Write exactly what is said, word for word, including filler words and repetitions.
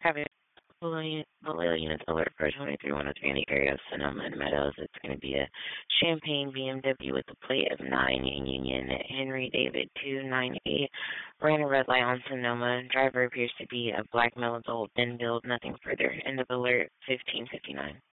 Having below units alert for twenty-three one oh three in the area of Sonoma and Meadows. It's going to be a Champagne B M W with a plate of nine in Union. Henry David two nine eight ran a red light on Sonoma. Driver appears to be a black male adult, then build nothing further. End of alert fifteen fifty-nine.